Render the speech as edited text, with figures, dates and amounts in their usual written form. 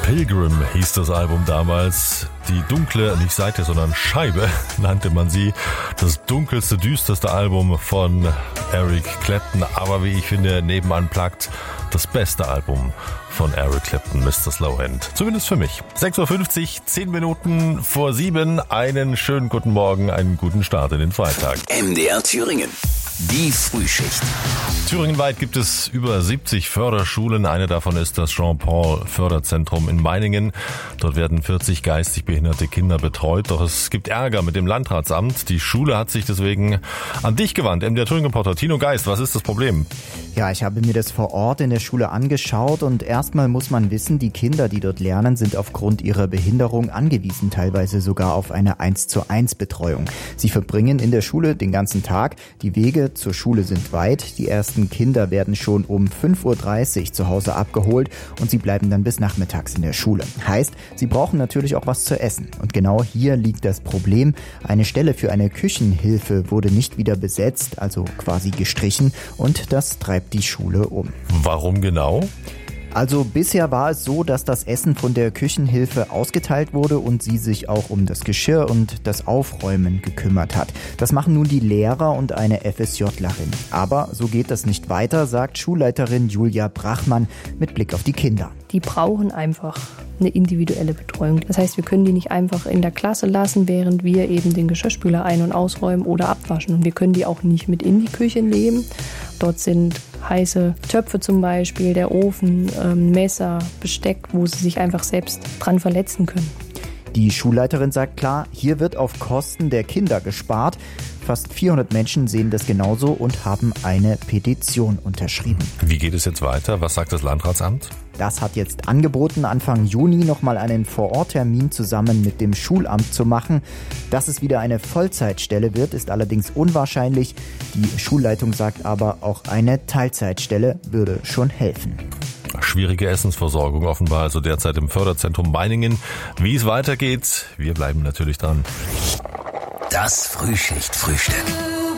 Pilgrim hieß das Album damals. Die dunkle, nicht Seite, sondern Scheibe nannte man sie. Das dunkelste, düsterste Album von Eric Clapton. Aber wie ich finde, neben Unplugged das beste Album von Eric Clapton, Mr. Slowhand. Zumindest für mich. 6.50 Uhr, 10 Minuten vor 7. Einen schönen guten Morgen, einen guten Start in den Freitag. MDR Thüringen. Die Frühschicht. Thüringenweit gibt es über 70 Förderschulen. Eine davon ist das Jean-Paul-Förderzentrum in Meiningen. Dort werden 40 geistig behinderte Kinder betreut. Doch es gibt Ärger mit dem Landratsamt. Die Schule hat sich deswegen an dich gewandt. MDR Thüringen-Reporter Tino Geist, was ist das Problem? Ja, ich habe mir das vor Ort in der Schule angeschaut und erstmal muss man wissen, die Kinder, die dort lernen, sind aufgrund ihrer Behinderung angewiesen, teilweise sogar auf eine 1:1 Betreuung. Sie verbringen in der Schule den ganzen Tag. Die Wege zur Schule sind weit. Die ersten Kinder werden schon um 5:30 Uhr zu Hause abgeholt und sie bleiben dann bis nachmittags in der Schule. Heißt, sie brauchen natürlich auch was zu essen. Und genau hier liegt das Problem. Eine Stelle für eine Küchenhilfe wurde nicht wieder besetzt, also quasi gestrichen, und das treibt die Schule um. Warum genau? Also bisher war es so, dass das Essen von der Küchenhilfe ausgeteilt wurde und sie sich auch um das Geschirr und das Aufräumen gekümmert hat. Das machen nun die Lehrer und eine FSJlerin. Aber so geht das nicht weiter, sagt Schulleiterin Julia Brachmann mit Blick auf die Kinder. Die brauchen einfach eine individuelle Betreuung. Das heißt, wir können die nicht einfach in der Klasse lassen, während wir eben den Geschirrspüler ein- und ausräumen oder abwaschen. Und wir können die auch nicht mit in die Küche nehmen. Dort sind heiße Töpfe zum Beispiel, der Ofen, Messer, Besteck, wo sie sich einfach selbst dran verletzen können. Die Schulleiterin sagt klar, hier wird auf Kosten der Kinder gespart. Fast 400 Menschen sehen das genauso und haben eine Petition unterschrieben. Wie geht es jetzt weiter? Was sagt das Landratsamt? Das hat jetzt angeboten, Anfang Juni nochmal einen Vororttermin zusammen mit dem Schulamt zu machen. Dass es wieder eine Vollzeitstelle wird, ist allerdings unwahrscheinlich. Die Schulleitung sagt aber, auch eine Teilzeitstelle würde schon helfen. Schwierige Essensversorgung offenbar also derzeit im Förderzentrum Meiningen. Wie es weitergeht, wir bleiben natürlich dran. Das Frühschicht-Frühstück.